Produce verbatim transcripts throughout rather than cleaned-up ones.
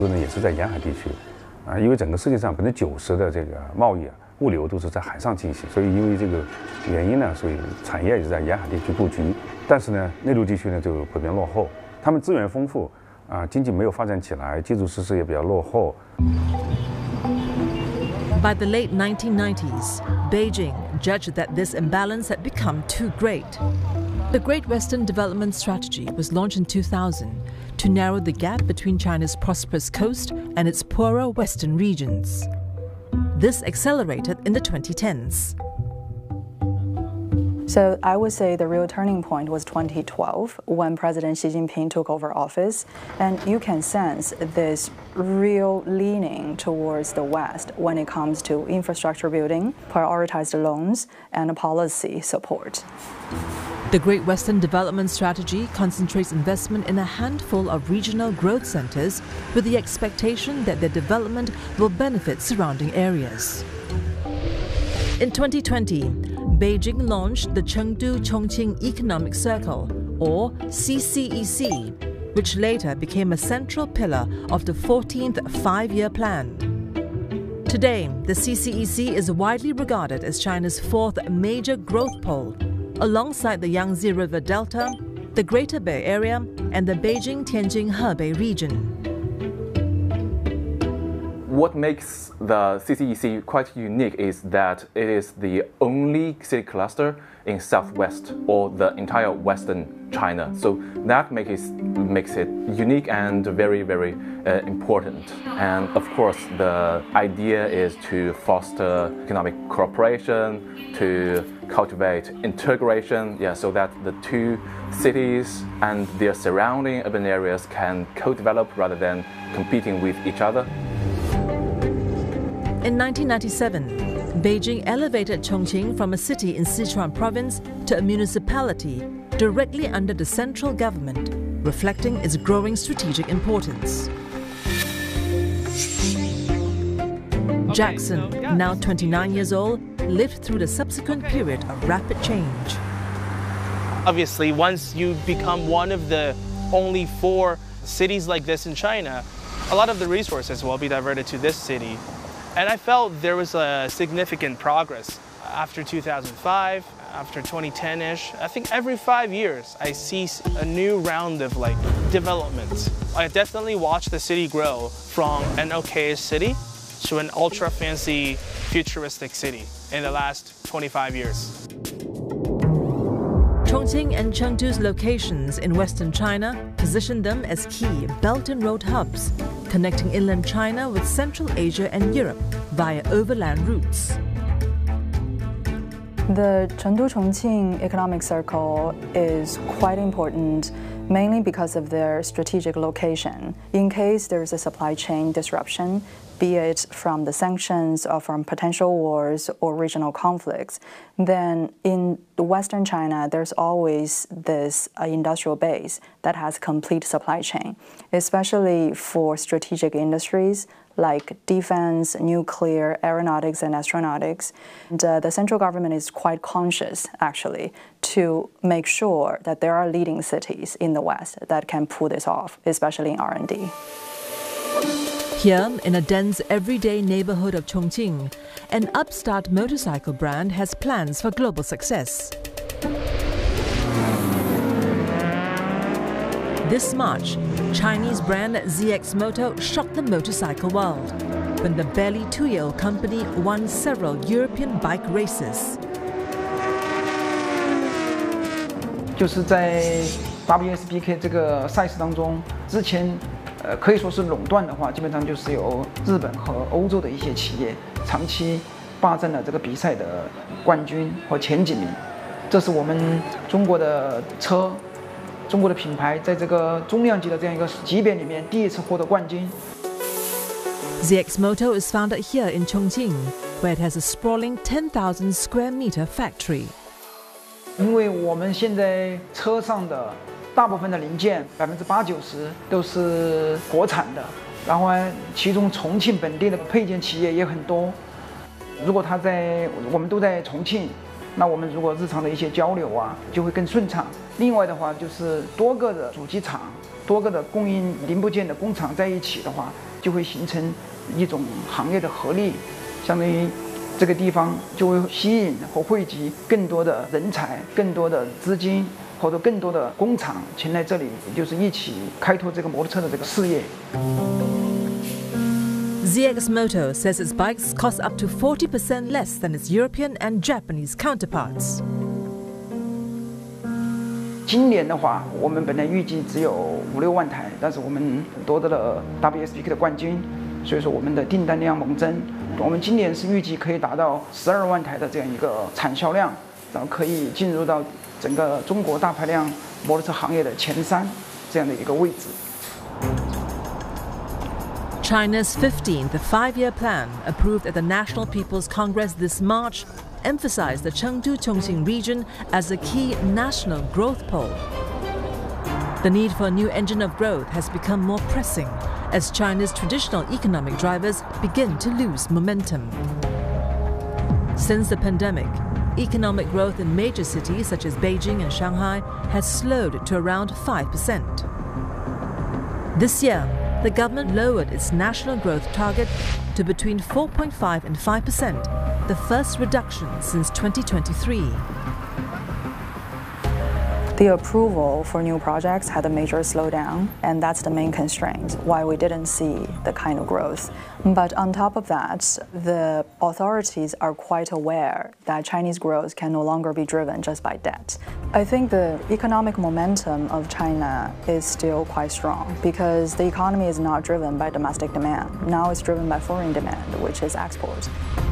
呢也是在沿海地区，啊，因为整个世界上百分之九十的这个贸易啊、物流都是在海上进行，所以因为这个原因呢，所以产业也是在沿海地区布局。但是呢，内陆地区呢就普遍落后，他们资源丰富，啊，经济没有发展起来，基础设施也比较落后。 By the late nineteen nineties, Beijing judged that this imbalance had become too great. The Great Western Development Strategy was launched in two thousand to narrow the gap between China's prosperous coast and its poorer western regions. This accelerated in the twenty tens. So I would say the real turning point was twenty twelve when President Xi Jinping took over office, and you can sense this real leaning towards the West when it comes to infrastructure building, prioritized loans, and policy support. The Great Western Development Strategy concentrates investment in a handful of regional growth centers with the expectation that their development will benefit surrounding areas. In twenty twenty, Beijing launched the Chengdu-Chongqing Economic Circle, or C C E C, which later became a central pillar of the fourteenth Five-Year Plan. Today, the C C E C is widely regarded as China's fourth major growth pole, alongside the Yangtze River Delta, the Greater Bay Area, and the Beijing-Tianjin-Hebei region. What makes the C C E C quite unique is that it is the only city cluster in southwest or the entire western China. So that makes it, makes it unique and very, very uh, important. And of course, the idea is to foster economic cooperation, to cultivate integration, yeah, so that the two cities and their surrounding urban areas can co-develop rather than competing with each other. In nineteen ninety-seven, Beijing elevated Chongqing from a city in Sichuan province to a municipality directly under the central government, reflecting its growing strategic importance. Jackson, now twenty-nine years old, lived through the subsequent period of rapid change. Obviously, once you become one of the only four cities like this in China, a lot of the resources will be diverted to this city. And I felt there was a significant progress after two thousand five, after twenty ten-ish. I think every five years I see a new round of like development. I definitely watched the city grow from an okay city to an ultra fancy futuristic city in the last twenty-five years. Chongqing and Chengdu's locations in western China position them as key Belt and Road hubs, connecting inland China with Central Asia and Europe via overland routes. The Chengdu-Chongqing Economic Circle is quite important, mainly because of their strategic location. In case there is a supply chain disruption, be it from the sanctions or from potential wars or regional conflicts, then in Western China, there's always this uh, industrial base that has complete supply chain, especially for strategic industries like defense, nuclear, aeronautics, and astronautics. And, uh, the central government is quite conscious, actually, to make sure that there are leading cities in the West that can pull this off, especially in R and D. Here, in a dense everyday neighborhood of Chongqing, an upstart motorcycle brand has plans for global success. This March, Chinese brand Z X Moto shocked the motorcycle world when the barely two-year-old company won several European bike races. 就是在 W S B K 这个赛事当中，之前呃可以说是垄断的话，基本上就是由日本和欧洲的一些企业长期霸占了这个比赛的冠军和前几名。这是我们中国的车。 中国的品牌在这个中量级的这样一个级别里面第一次获得冠军。 Z X Moto is founded here in Chongqing, where it has a sprawling ten thousand square meter factory. 因为我们现在车上的大部分的零件，百分之八九十都是国产的，然后其中重庆本地的配件企业也很多。如果他在我们都在重庆， 那我们如果日常的一些交流啊，就会更顺畅。另外的话，就是多个的主机厂、多个的供应零部件的工厂在一起的话，就会形成一种行业的合力，相当于这个地方就会吸引和汇集更多的人才、更多的资金或者更多的工厂前来这里，就是一起开拓这个摩托车的这个事业。 Z X Moto says its bikes cost up to forty percent less than its European and Japanese counterparts. 今年的话，我们本来预计只有五六万台，但是我们夺得了 W S B K 的冠军，所以说我们的订单量猛增。我们今年是预计可以达到十二万台的这样一个产销量，然后可以进入到整个中国大排量摩托车行业的前三这样的一个位置。 China's fifteenth five-year plan, approved at the National People's Congress this March, emphasized the Chengdu-Chongqing region as a key national growth pole. The need for a new engine of growth has become more pressing as China's traditional economic drivers begin to lose momentum. Since the pandemic, economic growth in major cities such as Beijing and Shanghai has slowed to around five percent. This year, the government lowered its national growth target to between four point five and five percent, the first reduction since twenty twenty-three. The approval for new projects had a major slowdown, and that's the main constraint why we didn't see the kind of growth. But on top of that, the authorities are quite aware that Chinese growth can no longer be driven just by debt. I think the economic momentum of China is still quite strong because the economy is not driven by domestic demand. Now it's driven by foreign demand, which is export.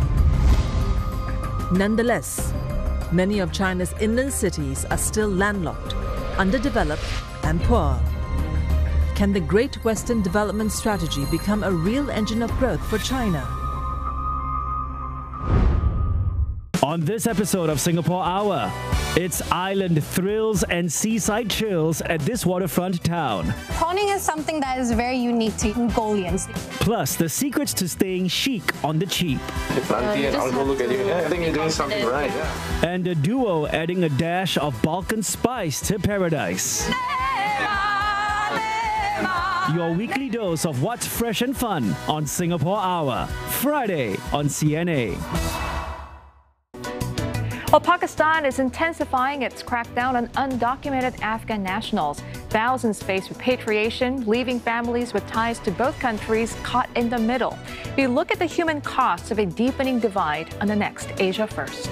Nonetheless, many of China's inland cities are still landlocked, underdeveloped, and poor. Can the Great Western Development Strategy become a real engine of growth for China? On this episode of Singapore Hour, it's island thrills and seaside chills at this waterfront town. Prawning is something that is very unique to Mongolians. Plus, the secrets to staying chic on the cheap. Auntie and uncle look at you. Yeah, I think you're doing something right. Yeah. And a duo adding a dash of Balkan spice to paradise. Your weekly dose of what's fresh and fun on Singapore Hour, Friday on C N A. Well, Pakistan is intensifying its crackdown on undocumented Afghan nationals. Thousands face repatriation, leaving families with ties to both countries caught in the middle. We look at the human costs of a deepening divide on the next Asia First.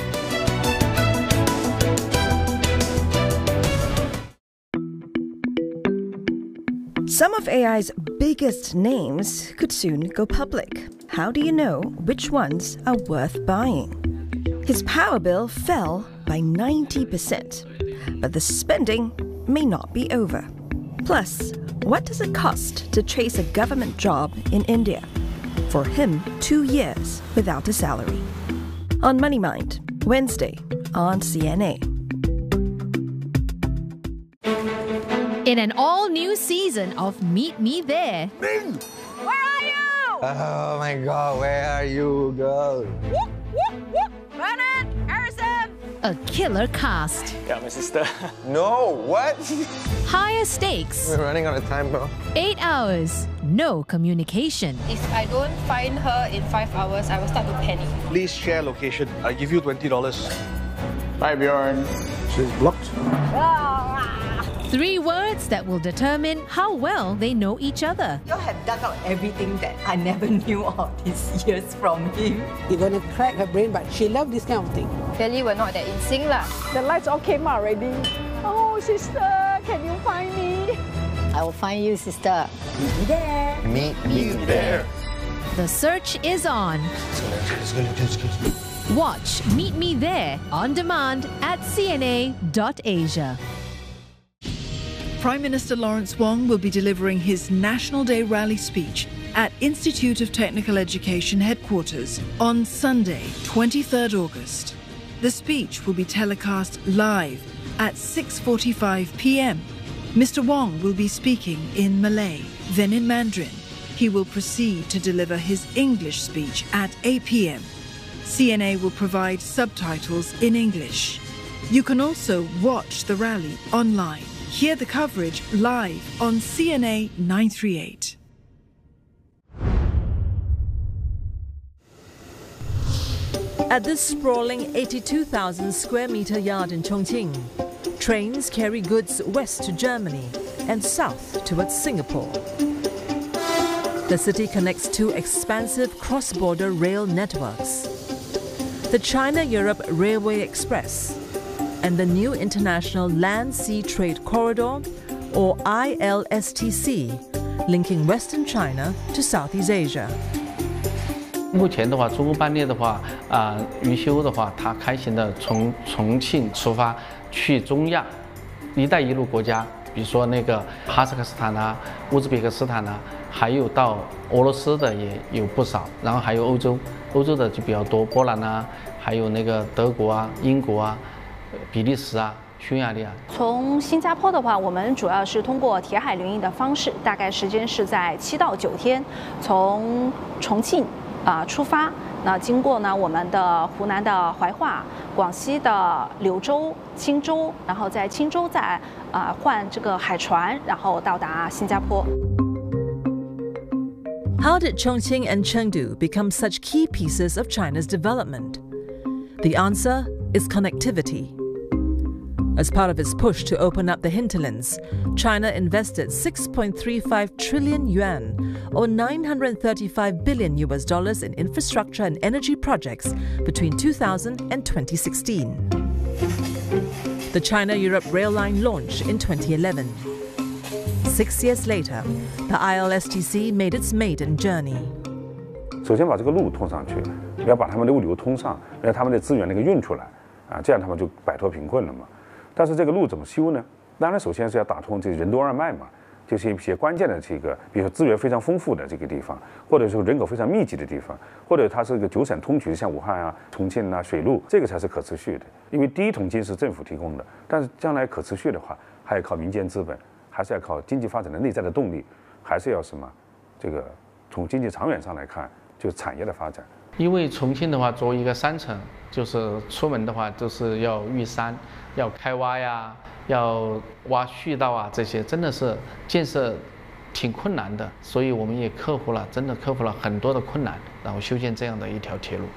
Some of A I's biggest names could soon go public. How do you know which ones are worth buying? His power bill fell by ninety percent, but the spending may not be over. Plus, what does it cost to chase a government job in India? For him, two years without a salary. On Money Mind, Wednesday on C N A. In an all-new season of Meet Me There. Ming! Where are you? Oh my god, where are you, girl? Whoop, whoop, whoop! Bernard! Harrison! A killer cast. Yeah, my sister. No, what? Higher stakes. We're running out of time, bro. Eight hours. No communication. If I don't find her in five hours, I will start to panic. Please share location. I give you twenty dollars. Bye, Bjorn. She's blocked. Three words that will determine how well they know each other. You have dug out everything that I never knew all these years from him. You're gonna crack her brain, but she loves this kind of thing. Clearly, we're not that in sync lah. The lights all came out already. Oh, sister, can you find me? I will find you, sister. Meet me there. Meet me there. The search is on. Watch Meet Me There on demand at C N A dot asia. Prime Minister Lawrence Wong will be delivering his National Day rally speech at Institute of Technical Education headquarters on Sunday, twenty-third August. The speech will be telecast live at six forty-five p m Mister Wong will be speaking in Malay, then in Mandarin. He will proceed to deliver his English speech at eight p m C N A will provide subtitles in English. You can also watch the rally online. Hear the coverage live on C N A nine thirty-eight. At this sprawling eighty-two thousand square meter yard in Chongqing, trains carry goods west to Germany and south towards Singapore. The city connects two expansive cross-border rail networks: the China-Europe Railway Express and the new International Land-Sea Trade Corridor, or I L S T C, linking Western China to Southeast Asia. 目前的话，中欧班列的话，啊、呃，余修的话，它开行的从重庆出发去中亚、一带一路国家，比如说那个哈萨克斯坦啊、乌兹别克斯坦啊，还有到俄罗斯的也有不少，然后还有欧洲，欧洲的就比较多，波兰啊，还有那个德国啊、英国啊、比利时啊。 匈牙利啊， 从新加坡的话，我们主要是通过铁海联运的方式，大概时间是在七到九天，从重庆啊、呃、出发，那经过呢我们的湖南的怀化、广西的柳州、钦州，然后在钦州再啊、呃、换这个海船，然后到达新加坡。 How did Chongqing and Chengdu become such key pieces of China's development? The answer is connectivity. As part of its push to open up the hinterlands, China invested six point three five trillion yuan, or nine hundred thirty-five billion U S dollars in infrastructure and energy projects between two thousand and twenty sixteen. The China-Europe rail line launched in twenty eleven. Six years later, the I L S T C made its maiden journey. 首先把这个路通上去，要把他们的物流通上，让他们的资源那个运出来，啊，这样他们就摆脱贫困了嘛。 但是这个路怎么修呢？当然，首先是要打通这人多二脉嘛，就是一些关键的这个，比如说资源非常丰富的这个地方，或者说人口非常密集的地方，或者它是一个九省通衢，像武汉啊、重庆啊，水路，这个才是可持续的。因为第一桶金是政府提供的，但是将来可持续的话，还要靠民间资本，还是要靠经济发展的内在的动力，还是要什么？这个从经济长远上来看，就是产业的发展。 因为重庆的话，作为一个山城，就是出门的话都是要遇山。 要开挖呀，要挖隧道啊，这些真的是建设挺困难的，所以我们也克服了，真的克服了很多的困难，然后修建这样的一条铁路。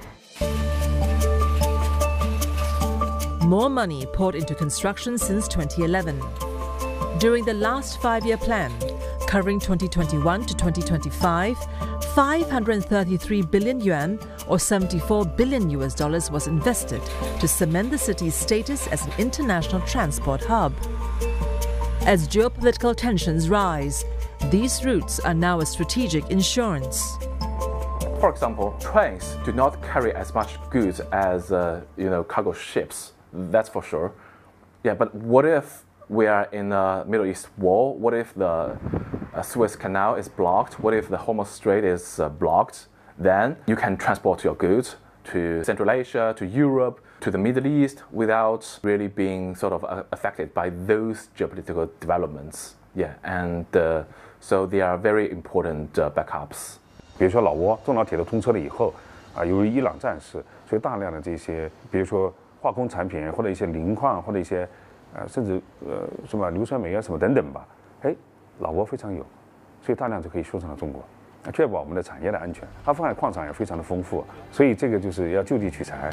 More money poured into construction since twenty eleven. During the last five-year plan, covering twenty twenty-one to twenty twenty-five, five hundred thirty-three billion yuan, or seventy-four billion U S dollars, was invested to cement the city's status as an international transport hub. As geopolitical tensions rise, these routes are now a strategic insurance. For example, trains do not carry as much goods as uh, you know cargo ships. That's for sure. Yeah, but what if we are in a Middle East war? What if the uh, Suez Canal is blocked? What if the Hormuz Strait is uh, blocked? Then you can transport your goods to Central Asia, to Europe, to the Middle East without really being sort of uh, affected by those geopolitical developments. Yeah, and uh, so they are very important uh, backups. 比如说老挝，中老铁路通车了以后，啊，由于伊朗战事，所以大量的这些，比如说化工产品或者一些磷矿或者一些。 呃，甚至呃什么硫酸镁啊什么等等吧，哎，老挝非常有，所以大量就可以输送到中国，确保我们的产业的安全。阿富汗矿产也非常的丰富，所以这个就是要就地取材。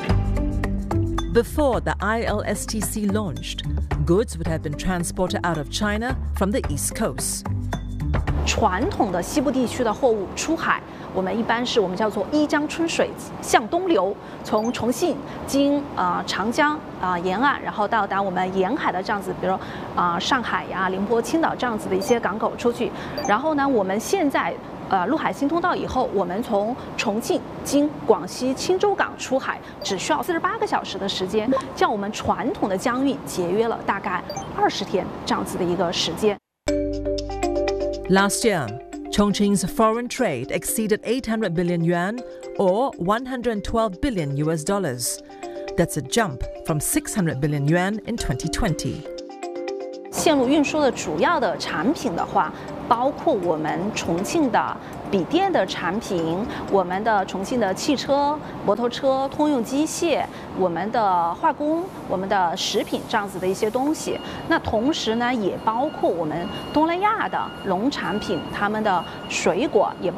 Before the I L S T C launched, goods would have been transported out of China from the East Coast. 传统的西部地区的货物出海，我们一般是我们叫做一江春水向东流，从重庆经啊、呃、长江啊、呃、沿岸，然后到达我们沿海的这样子，比如啊、呃、上海呀、宁波、青岛这样子的一些港口出去。然后呢，我们现在呃陆海新通道以后，我们从重庆经广西钦州港出海，只需要四十八个小时的时间，将我们传统的江运节约了大概二十天这样子的一个时间。 Last year, Chongqing's foreign trade exceeded eight hundred billion yuan, or one hundred twelve billion U S dollars. That's a jump from six hundred billion yuan in twenty twenty. 线路运输的主要的产品的话， 包括我们重庆的笔电的产品，我们的重庆的汽车、摩托车、通用机械，我们的化工、我们的食品这样子的一些东西。那同时呢，也包括我们东南亚的农产品，他们的水果也包。